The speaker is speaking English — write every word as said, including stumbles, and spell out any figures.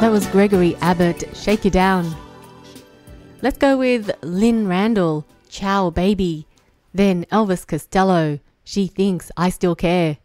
That was Gregory Abbott, Shake You Down. Let's go with Lynn Randall, Ciao Baby. Then Elvis Costello, She Thinks I Still Care.